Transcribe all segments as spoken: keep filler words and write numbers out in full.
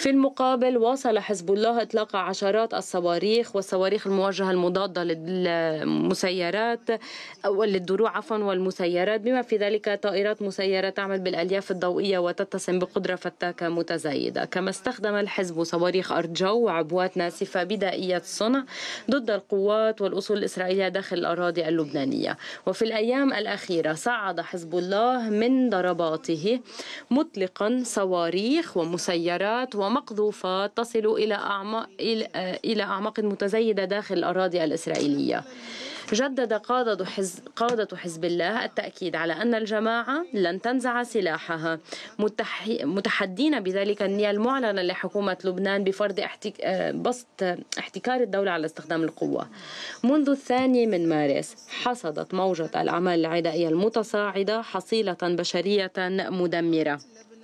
في المقابل واصل حزب الله إطلاق عشرات الصواريخ والصواريخ الموجهة المضادة للمسيرات أو للدروع عفوا والمسيرات، بما في ذلك طائرات مسيرة تعمل بالألياف الضوئية وتتسم بقدرة فتاكة متزايدة. كما استخدم الحزب صواريخ أرض جو وعبوات ناسفة بدائية الصنع ضد القوات والأصول الإسرائيلية داخل الأراضي اللبنانية. وفي الأيام الأخيرة صعد حزب الله من ضرباته مطلقا صواريخ ومسيرات ومقذوفات تصل إلى أعماق إلى أعماق متزايدة داخل الأراضي الإسرائيلية. جدد قادة حزب, قادة حزب الله التأكيد على أن الجماعة لن تنزع سلاحها، متحدين بذلك النية المعلنة لحكومة لبنان بفرض احتك... بسط احتكار الدولة على استخدام القوة. منذ الثاني من مارس حصدت موجة الأعمال العدائية المتصاعدة حصيلة بشرية مدمرة.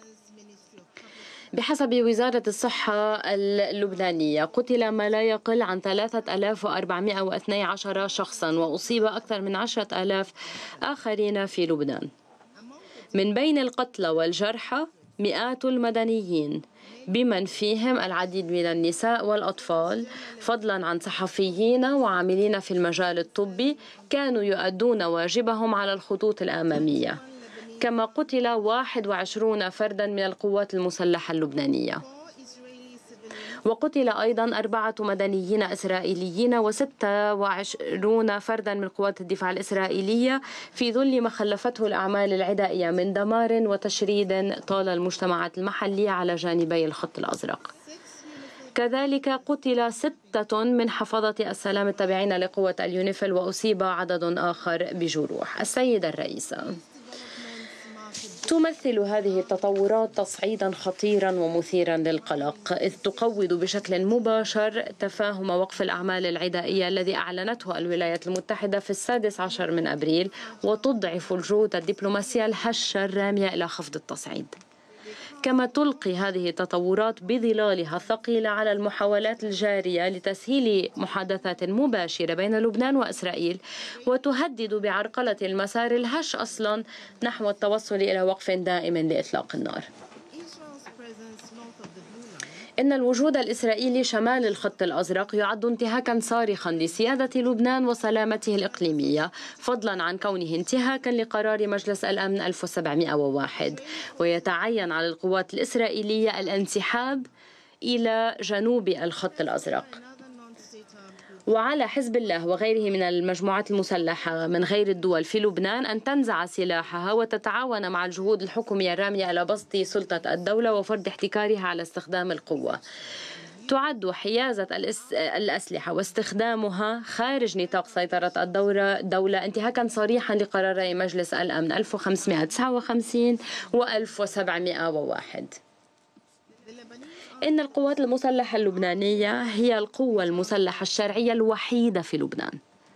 بحسب وزارة الصحة اللبنانية قتل ما لا يقل عن ثلاثة آلاف وأربعمائة واثني عشر شخصا وأصيب أكثر من عشرة آلاف آخرين في لبنان. من بين القتلى والجرحى مئات المدنيين بمن فيهم العديد من النساء والأطفال، فضلا عن صحفيين وعاملين في المجال الطبي كانوا يؤدون واجبهم على الخطوط الأمامية. كما قتل واحد وعشرين فردا من القوات المسلحة اللبنانية. وقتل أيضا أربعة مدنيين إسرائيليين وستة وعشرون فردا من قوات الدفاع الإسرائيلية في ظل ما خلفته الأعمال العدائية من دمار وتشريد طال المجتمعات المحلية على جانبي الخط الأزرق. كذلك قتل ستة من حفظة السلام التابعين لقوة اليونيفيل وأصيب عدد آخر بجروح. السيدة الرئيسة، تمثل هذه التطورات تصعيدا خطيرا ومثيرا للقلق، إذ تقوض بشكل مباشر تفاهم وقف الأعمال العدائية الذي أعلنته الولايات المتحدة في السادس عشر من أبريل، وتضعف الجهود الدبلوماسية الهشة الرامية إلى خفض التصعيد. كما تلقي هذه التطورات بظلالها الثقيلة على المحاولات الجارية لتسهيل محادثات مباشرة بين لبنان وإسرائيل، وتهدد بعرقلة المسار الهش أصلا نحو التوصل إلى وقف دائم لإطلاق النار. إن الوجود الإسرائيلي شمال الخط الأزرق يعد انتهاكا صارخا لسيادة لبنان وسلامته الإقليمية، فضلا عن كونه انتهاكا لقرار مجلس الأمن ألف وسبعمائة وواحد، ويتعين على القوات الإسرائيلية الانسحاب إلى جنوب الخط الأزرق. وعلى حزب الله وغيره من المجموعات المسلحة من غير الدول في لبنان أن تنزع سلاحها وتتعاون مع الجهود الحكومية الرامية إلى بسط سلطة الدولة وفرض احتكارها على استخدام القوة. تعد حيازة الأسلحة واستخدامها خارج نطاق سيطرة الدولة دولة انتهاكا صريحا لقراري مجلس الأمن ألف وخمسمائة وتسعة وخمسين و ألف وسبعمائة وواحد. إن القوات المسلحة اللبنانية هي القوة المسلحة الشرعية الوحيدة في لبنان.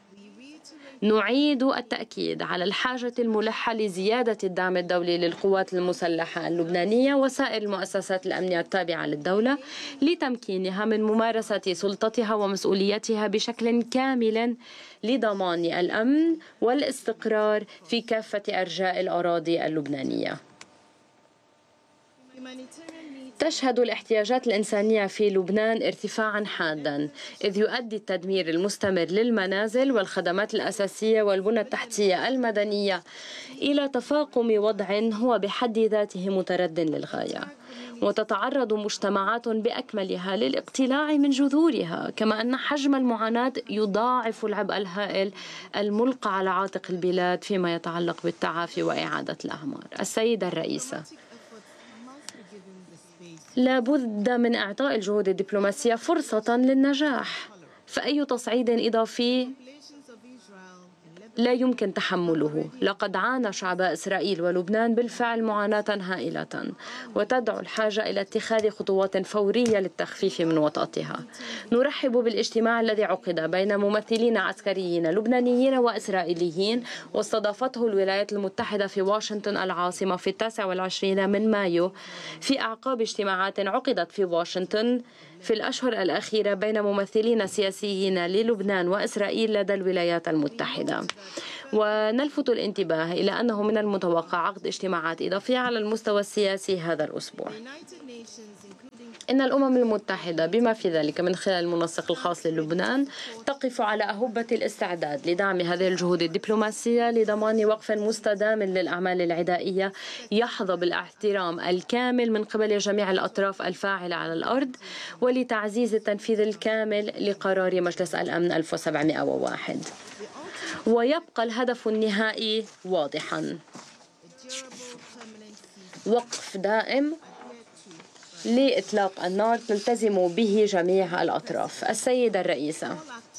نعيد التأكيد على الحاجة الملحة لزيادة الدعم الدولي للقوات المسلحة اللبنانية وسائر المؤسسات الأمنية التابعة للدولة لتمكينها من ممارسة سلطتها ومسؤوليتها بشكل كامل لضمان الأمن والاستقرار في كافة أرجاء الأراضي اللبنانية. تشهد الاحتياجات الإنسانية في لبنان ارتفاعا حادا، إذ يؤدي التدمير المستمر للمنازل والخدمات الأساسية والبنى التحتية المدنية إلى تفاقم وضع هو بحد ذاته مترد للغاية. وتتعرض مجتمعات بأكملها للاقتلاع من جذورها، كما أن حجم المعاناة يضاعف العبء الهائل الملقى على عاتق البلاد فيما يتعلق بالتعافي وإعادة الأعمار. السيدة الرئيسة، لا بد من إعطاء الجهود الدبلوماسية فرصة للنجاح، فأي تصعيد إضافي لا يمكن تحمله. لقد عانى شعباء إسرائيل ولبنان بالفعل معاناة هائلة، وتدعو الحاجة إلى اتخاذ خطوات فورية للتخفيف من وطأتها. نرحب بالاجتماع الذي عقد بين ممثلين عسكريين لبنانيين وإسرائيليين واستضافته الولايات المتحدة في واشنطن العاصمة في التاسع والعشرين من مايو، في أعقاب اجتماعات عقدت في واشنطن في الأشهر الأخيرة بين ممثلين سياسيين للبنان وإسرائيل لدى الولايات المتحدة. ونلفت الانتباه إلى أنه من المتوقع عقد اجتماعات إضافية على المستوى السياسي هذا الأسبوع. إن الأمم المتحدة بما في ذلك من خلال المنسق الخاص للبنان تقف على أهبة الاستعداد لدعم هذه الجهود الدبلوماسية لضمان وقف مستدام للأعمال العدائية يحظى بالاحترام الكامل من قبل جميع الأطراف الفاعلة على الأرض، ولتعزيز التنفيذ الكامل لقرار مجلس الأمن ألف وسبعمائة وواحد. ويبقى الهدف النهائي واضحا: وقف دائم لإطلاق النار تلتزم به جميع الأطراف. السيدة الرئيسة،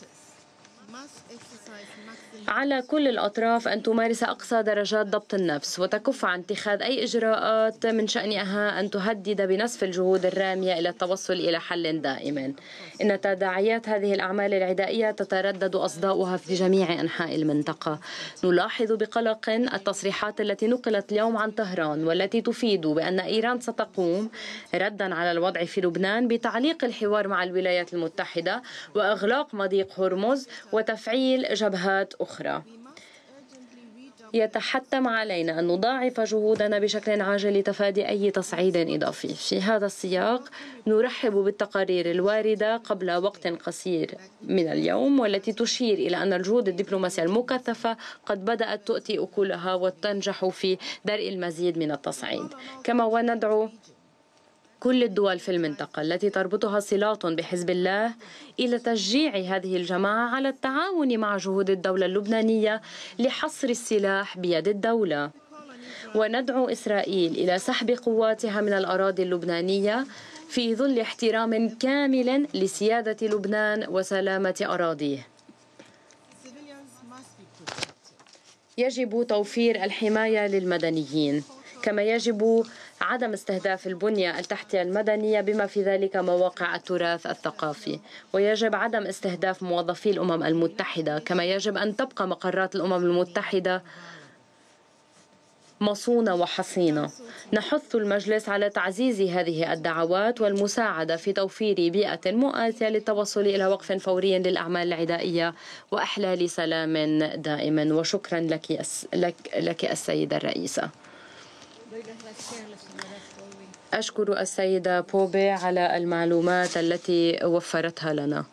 على كل الأطراف أن تمارس أقصى درجات ضبط النفس وتكف عن اتخاذ أي إجراءات من شأنها أن تهدد بنسف الجهود الرامية إلى التوصل إلى حل دائم. إن تداعيات هذه الأعمال العدائية تتردد أصداؤها في جميع أنحاء المنطقة. نلاحظ بقلق التصريحات التي نقلت اليوم عن طهران والتي تفيد بأن إيران ستقوم ردا على الوضع في لبنان بتعليق الحوار مع الولايات المتحدة وإغلاق مضيق هرمز وتفعيل جبهات أخرى. يتحتم علينا أن نضاعف جهودنا بشكل عاجل لتفادي أي تصعيد إضافي. في هذا السياق نرحب بالتقارير الواردة قبل وقت قصير من اليوم والتي تشير إلى أن الجهود الدبلوماسية المكثفة قد بدأت تؤتي أكلها وتنجح في درء المزيد من التصعيد. كما وندعو كل الدول في المنطقة التي تربطها صلات بحزب الله إلى تشجيع هذه الجماعة على التعاون مع جهود الدولة اللبنانية لحصر السلاح بيد الدولة. وندعو إسرائيل إلى سحب قواتها من الأراضي اللبنانية في ظل احترام كامل لسيادة لبنان وسلامة أراضيه. يجب توفير الحماية للمدنيين، كما يجب عدم استهداف البنية التحتية المدنية بما في ذلك مواقع التراث الثقافي، ويجب عدم استهداف موظفي الأمم المتحدة، كما يجب أن تبقى مقرات الأمم المتحدة مصونة وحصينة. نحث المجلس على تعزيز هذه الدعوات والمساعدة في توفير بيئة مؤاتية للتوصل إلى وقف فوري للأعمال العدائية وإحلال سلام دائم. وشكرا لك, لك, لك السيدة الرئيسة. أشكر السيدة بوبي على المعلومات التي وفرتها لنا.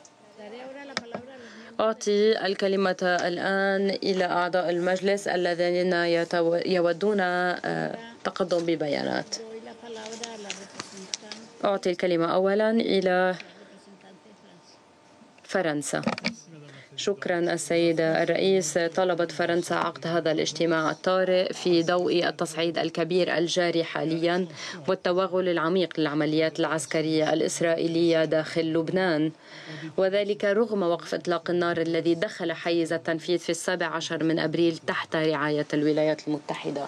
أعطي الكلمة الآن إلى أعضاء المجلس الذين يودون تقدم ببيانات. أعطي الكلمة أولا إلى فرنسا. شكرا السيدة الرئيس. طلبت فرنسا عقد هذا الاجتماع الطارئ في ضوء التصعيد الكبير الجاري حاليا والتوغل العميق للعمليات العسكرية الإسرائيلية داخل لبنان، وذلك رغم وقف إطلاق النار الذي دخل حيز التنفيذ في السابع عشر من أبريل تحت رعاية الولايات المتحدة.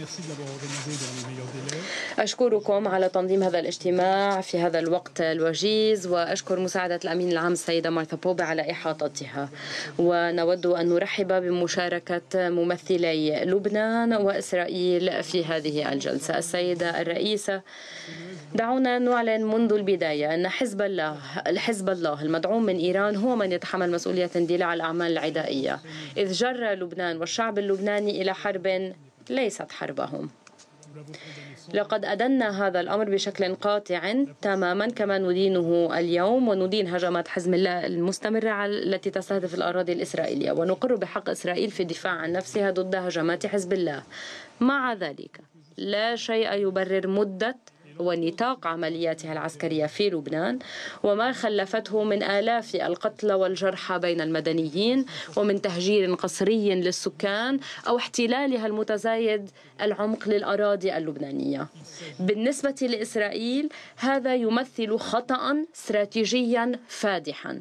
أشكركم على تنظيم هذا الاجتماع في هذا الوقت الوجيز، وأشكر مساعدة الأمين العام السيدة مارثا بوبي على إحاطتها. ونود أن نرحب بمشاركة ممثلي لبنان وإسرائيل في هذه الجلسة. السيدة الرئيسة، دعونا نعلن منذ البداية أن حزب الله حزب الله المدعوم من إيران هو من يتحمل مسؤولية اندلاع الأعمال العدائية، إذ جر لبنان والشعب اللبناني إلى حرب ليست حربهم. لقد أدنا هذا الأمر بشكل قاطع تماما، كما ندينه اليوم وندين هجمات حزب الله المستمرة التي تستهدف الأراضي الإسرائيلية، ونقر بحق إسرائيل في الدفاع عن نفسها ضد هجمات حزب الله. مع ذلك لا شيء يبرر مدة ونطاق عملياتها العسكرية في لبنان وما خلفته من آلاف القتلى والجرحى بين المدنيين ومن تهجير قسري للسكان أو احتلالها المتزايد العمق للأراضي اللبنانية. بالنسبة لإسرائيل هذا يمثل خطأ استراتيجيا فادحا،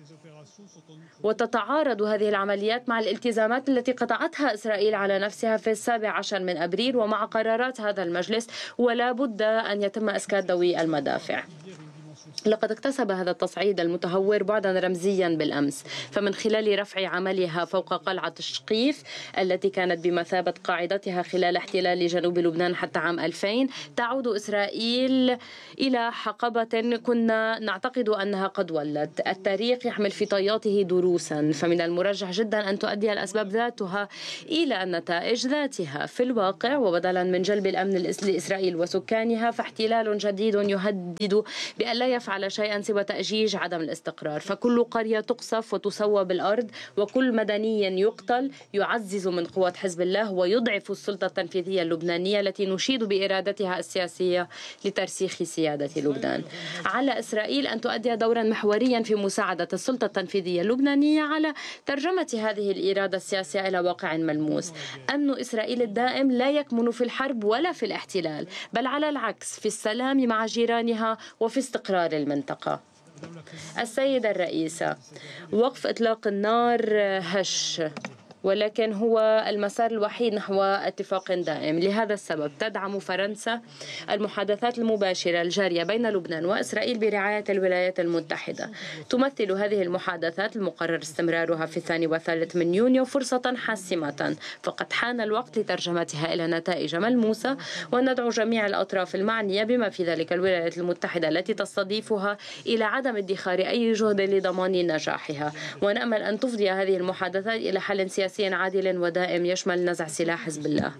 وتتعارض هذه العمليات مع الالتزامات التي قطعتها إسرائيل على نفسها في السابع عشر من أبريل ومع قرارات هذا المجلس، ولا بد أن يتم إسكات ذوي المدافع. لقد اكتسب هذا التصعيد المتهور بعدا رمزيا بالأمس، فمن خلال رفع عملها فوق قلعة الشقيف التي كانت بمثابة قاعدتها خلال احتلال جنوب لبنان حتى عام ألفين، تعود إسرائيل إلى حقبة كنا نعتقد أنها قد ولت. التاريخ يحمل في طياته دروسا، فمن المرجح جدا أن تؤدي الأسباب ذاتها إلى النتائج ذاتها في الواقع، وبدلا من جلب الأمن لإسرائيل وسكانها فاحتلال جديد يهدد بأن لا يفعل شيئا سوى تأجيج عدم الاستقرار. فكل قرية تقصف وتسوى بالأرض، وكل مدني يقتل يعزز من قوات حزب الله ويضعف السلطة التنفيذية اللبنانية التي نشيد بإرادتها السياسية لترسيخ سيادة لبنان. على إسرائيل أن تؤدي دورا محوريا في مساعدة السلطة التنفيذية اللبنانية على ترجمة هذه الإرادة السياسية إلى واقع ملموس. أمن إسرائيل الدائم لا يكمن في الحرب ولا في الاحتلال، بل على العكس في السلام مع جيرانها وفي استقرار المنطقة. السيدة الرئيسة، وقف إطلاق النار هش، ولكن هو المسار الوحيد نحو اتفاق دائم. لهذا السبب تدعم فرنسا المحادثات المباشرة الجارية بين لبنان وإسرائيل برعاية الولايات المتحدة. تمثل هذه المحادثات المقرر استمرارها في الثاني والثالث من يونيو فرصة حاسمة، فقد حان الوقت لترجمتها إلى نتائج ملموسة، وندعو جميع الأطراف المعنية بما في ذلك الولايات المتحدة التي تستضيفها إلى عدم ادخار أي جهد لضمان نجاحها، ونأمل أن تفضي هذه المحادثات إلى حل سياسي عادل ودائم يشمل نزع سلاح حزب الله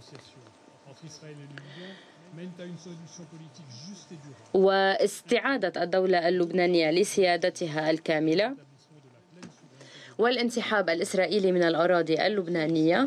واستعادة الدولة اللبنانية لسيادتها الكاملة والانسحاب الإسرائيلي من الأراضي اللبنانية،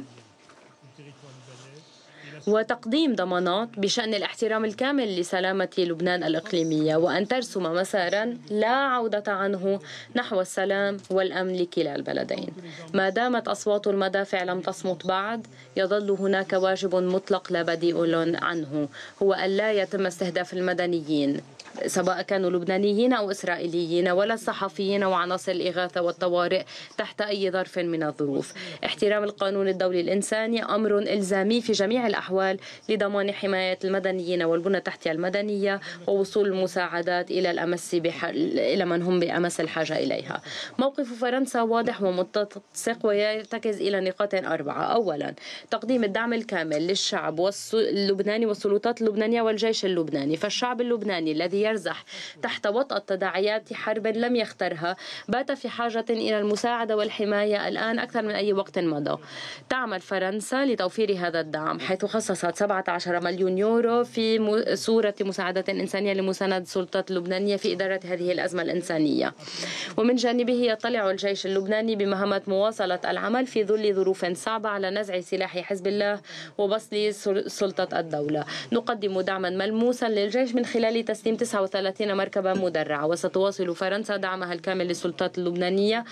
وتقديم ضمانات بشأن الاحترام الكامل لسلامة لبنان الإقليمية، وأن ترسم مسارا لا عودة عنه نحو السلام والأمن لكلا البلدين. ما دامت أصوات المدافع لم تصمت بعد، يظل هناك واجب مطلق لا بديل عنه، هو أن لا يتم استهداف المدنيين سواء كانوا لبنانيين أو إسرائيليين، ولا الصحفيين وعناصر الإغاثة والطوارئ تحت أي ظرف من الظروف. احترام القانون الدولي الإنساني أمر إلزامي في جميع الأحوال لضمان حماية المدنيين والبنى التحتية المدنية ووصول المساعدات إلى الأمس بح... إلى من هم بأمس الحاجة إليها. موقف فرنسا واضح ومتسق ويرتكز إلى نقاط أربعة. أولا، تقديم الدعم الكامل للشعب اللبناني والسلطات اللبنانية والجيش اللبناني. فالشعب اللبناني الذي يرزح تحت وطأة تداعيات حرب لم يخترها بات في حاجة إلى المساعدة والحماية الآن أكثر من أي وقت مضى. تعمل فرنسا لتوفير هذا الدعم، حيث خصصت سبعة عشر مليون يورو في صورة مساعدة إنسانية لمساندة السلطات اللبنانية في إدارة هذه الأزمة الإنسانية. ومن جانبه يطلع الجيش اللبناني بمهمة مواصلة العمل في ظل ظروف صعبة على نزع سلاح حزب الله وبسط سلطة الدولة. نقدم دعما ملموسا للجيش من خلال تسليم تسعة وثلاثين مركبة مدرعة، وستواصل فرنسا دعمها الكامل للسلطات اللبنانية،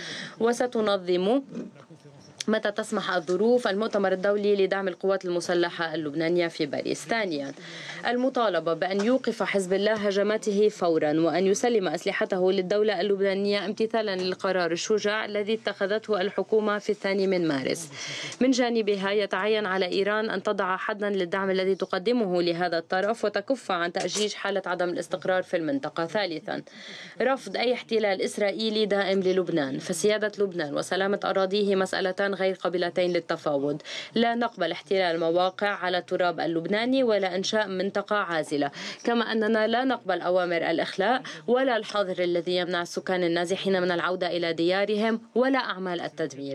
وستنظم متى تسمح الظروف المؤتمر الدولي لدعم القوات المسلحة اللبنانية في باريس. ثانيا، المطالبة بأن يوقف حزب الله هجماته فورا وأن يسلم أسلحته للدولة اللبنانية امتثالا للقرار الشجاع الذي اتخذته الحكومة في الثاني من مارس. من جانبها يتعين على إيران أن تضع حدا للدعم الذي تقدمه لهذا الطرف وتكف عن تأجيج حالة عدم الاستقرار في المنطقة. ثالثا، رفض أي احتلال إسرائيلي دائم للبنان، فسيادة لبنان وسلامة أراضيه مسألتان غير قابلتين للتفاوض. لا نقبل احتلال مواقع على التراب اللبناني ولا إنشاء منطقة عازلة، كما أننا لا نقبل أوامر الإخلاء ولا الحظر الذي يمنع السكان النازحين من العودة إلى ديارهم ولا أعمال التدمير.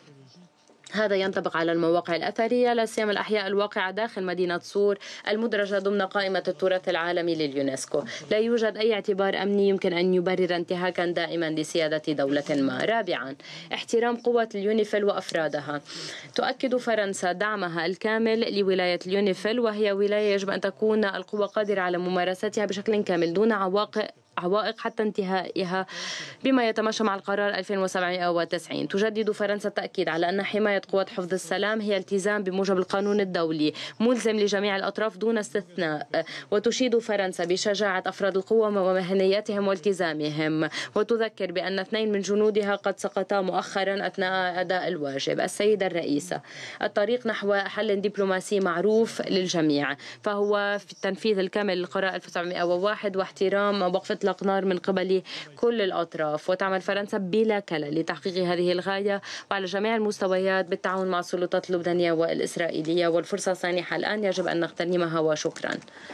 هذا ينطبق على المواقع الأثرية لا سيما الأحياء الواقعة داخل مدينة صور المدرجة ضمن قائمة التراث العالمي لليونسكو. لا يوجد أي اعتبار أمني يمكن أن يبرر انتهاكا دائما لسيادة دولة ما. رابعا، احترام قوة اليونيفيل وأفرادها. تؤكد فرنسا دعمها الكامل لولاية اليونيفيل، وهي ولاية يجب أن تكون القوة قادرة على ممارستها بشكل كامل دون عواقب عوائق حتى انتهائها بما يتماشى مع القرار ألفين وسبعمائة وتسعين. تجدد فرنسا التأكيد على أن حماية قوات حفظ السلام هي التزام بموجب القانون الدولي ملزم لجميع الأطراف دون استثناء. وتشيد فرنسا بشجاعة أفراد القوة ومهنيتهم والتزامهم، وتذكر بأن اثنين من جنودها قد سقطا مؤخرا أثناء أداء الواجب. السيدة الرئيسة، الطريق نحو حل دبلوماسي معروف للجميع، فهو في التنفيذ الكامل للقرار ألف وتسعمائة وواحد واحترام وقف إطلاق نار من قبل كل الأطراف، وتعمل فرنسا بلا كلل لتحقيق هذه الغاية وعلى جميع المستويات بالتعاون مع السلطات اللبنانية والإسرائيلية، والفرصة سانحة الآن يجب أن نغتنمها، وشكرا.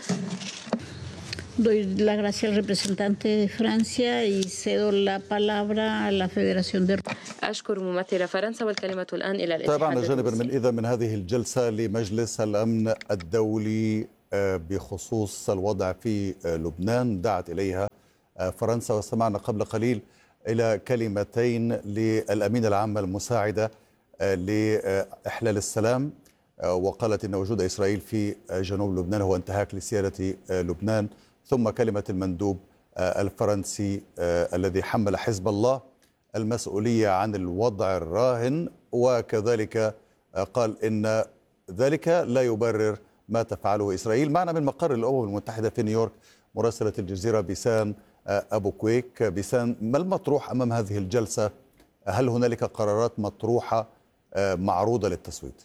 Doy la gracia al representante de Francia y cedo la palabra a la Federación de أشكر ممثل فرنسا، والكلمة الآن إلى الاتحاد طبعا الروسي. جانبا من إذا من هذه الجلسة لمجلس الأمن الدولي بخصوص الوضع في لبنان دعت إليها فرنسا، واستمعنا قبل قليل إلى كلمتين للأمين العام المساعدة لإحلال السلام، وقالت إن وجود إسرائيل في جنوب لبنان هو انتهاك لسيادة لبنان، ثم كلمة المندوب الفرنسي الذي حمل حزب الله المسؤولية عن الوضع الراهن، وكذلك قال إن ذلك لا يبرر ما تفعله إسرائيل. معنا من مقر الأمم المتحدة في نيويورك مراسلة الجزيرة بيسان أبو كويك. بيسان، ما المطروح أمام هذه الجلسة؟ هل هنالك قرارات مطروحة معروضة للتصويت؟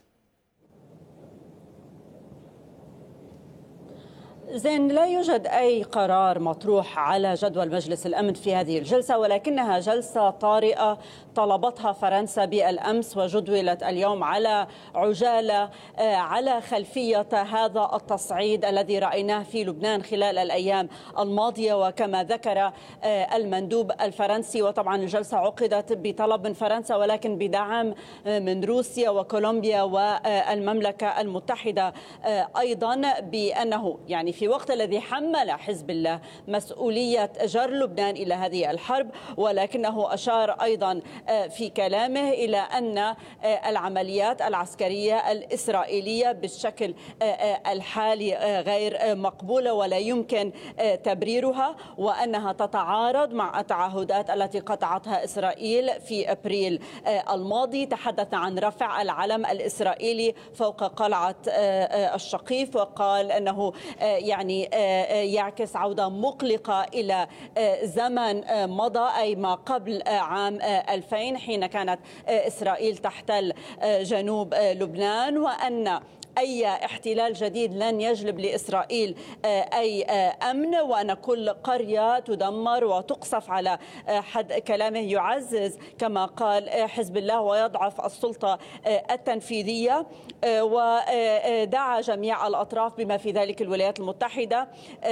زين، لا يوجد أي قرار مطروح على جدول مجلس الأمن في هذه الجلسة، ولكنها جلسة طارئة طلبتها فرنسا بالأمس وجدولت اليوم على عجالة على خلفية هذا التصعيد الذي رأيناه في لبنان خلال الأيام الماضية، وكما ذكر المندوب الفرنسي. وطبعا الجلسة عقدت بطلب من فرنسا ولكن بدعم من روسيا وكولومبيا والمملكة المتحدة أيضا، بأنه يعني في وقت الذي حمل حزب الله مسؤولية جر لبنان إلى هذه الحرب، ولكنه أشار أيضا في كلامه إلى أن العمليات العسكرية الإسرائيلية بالشكل الحالي غير مقبولة ولا يمكن تبريرها، وأنها تتعارض مع التعهدات التي قطعتها إسرائيل في أبريل الماضي. تحدث عن رفع العلم الإسرائيلي فوق قلعة الشقيف، وقال أنه يعني يعكس عودة مقلقة إلى زمن مضى، أي ما قبل عام ألفين حين كانت إسرائيل تحتل جنوب لبنان، وأن أي احتلال جديد لن يجلب لإسرائيل أي أمن، وأن كل قرية تدمر وتقصف على حد كلامه. يعزز كما قال حزب الله ويضعف السلطة التنفيذية، ودعا جميع الأطراف بما في ذلك الولايات المتحدة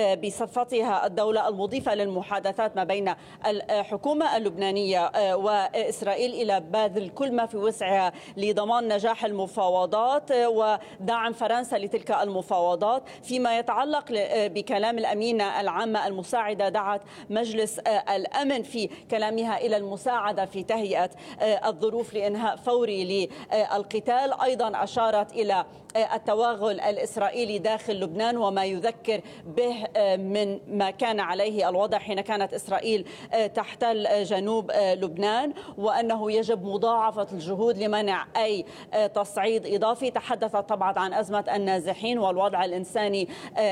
بصفتها الدولة المضيفة للمحادثات ما بين الحكومة اللبنانية وإسرائيل إلى باذل كل ما في وسعها لضمان نجاح المفاوضات ودعم دعم فرنسا لتلك المفاوضات. فيما يتعلق بكلام الأمينة العامة المساعدة، دعت مجلس الأمن في كلامها إلى المساعدة في تهيئة الظروف لإنهاء فوري للقتال. أيضا أشارت إلى التوغل الإسرائيلي داخل لبنان وما يذكر به من ما كان عليه الوضع حين كانت إسرائيل تحتل جنوب لبنان، وأنه يجب مضاعفة الجهود لمنع أي تصعيد إضافي. تحدثت طبعا عن أزمة النازحين والوضع الإنساني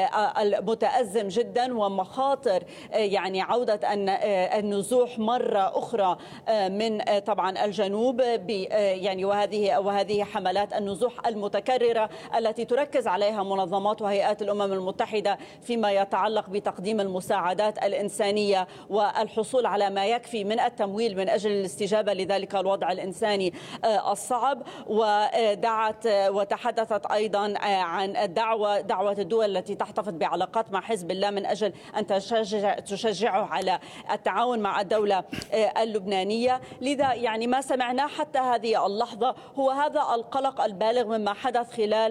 المتأزم جدا ومخاطر يعني عودة النزوح مرة أخرى من طبعا الجنوب، يعني وهذه وهذه حملات النزوح المتكررة التي تركز عليها منظمات وهيئات الأمم المتحدة فيما يتعلق بتقديم المساعدات الإنسانية والحصول على ما يكفي من التمويل من أجل الاستجابة لذلك الوضع الإنساني الصعب. ودعت وتحدثت أيضا عن الدعوة دعوة الدول التي تحتفظ بعلاقات مع حزب الله من أجل أن تشجع تشجعه على التعاون مع الدولة اللبنانية. لذا يعني ما سمعناه حتى هذه اللحظة هو هذا القلق البالغ مما حدث خلال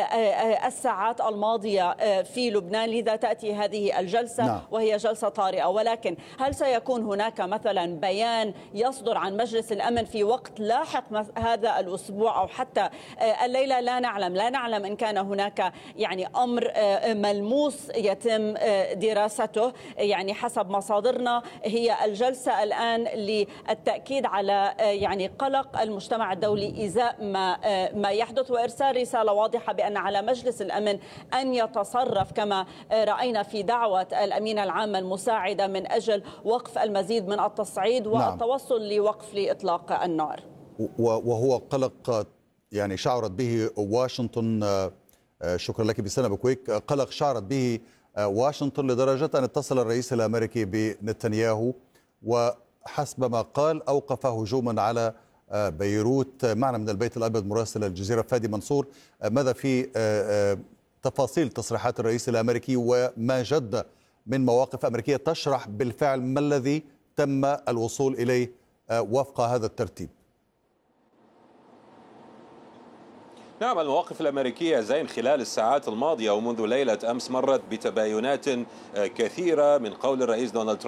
الساعات الماضية في لبنان. لذا تأتي هذه الجلسة نعم. وهي جلسة طارئة، ولكن هل سيكون هناك مثلا بيان يصدر عن مجلس الأمن في وقت لاحق هذا الأسبوع أو حتى الليلة؟ لا نعلم لا نعلم إن كان هناك يعني أمر ملموس يتم دراسته. يعني حسب مصادرنا هي الجلسة الآن للتأكيد على يعني قلق المجتمع الدولي إزاء ما ما يحدث، وإرسال رسالة واضحة بأن على مجلس الأمن أن يتصرف كما رأينا في دعوة الأمينة العامة المساعدة من أجل وقف المزيد من التصعيد والتوصل نعم. لوقف لإطلاق النار. وهو قلق يعني شعرت به واشنطن، شكرا لك بسنة بكويك، قلق شعرت به واشنطن لدرجة أن اتصل الرئيس الأمريكي بنتنياهو وحسب ما قال أوقف هجوما على بيروت. معنا من البيت الأبيض مراسل الجزيرة فادي منصور. ماذا في تفاصيل تصريحات الرئيس الأمريكي وما جد من مواقف أمريكية تشرح بالفعل ما الذي تم الوصول إليه وفق هذا الترتيب؟ نعم، المواقف الأمريكية زين خلال الساعات الماضية ومنذ ليلة أمس مرت بتباينات كثيرة من قول الرئيس دونالد ترامب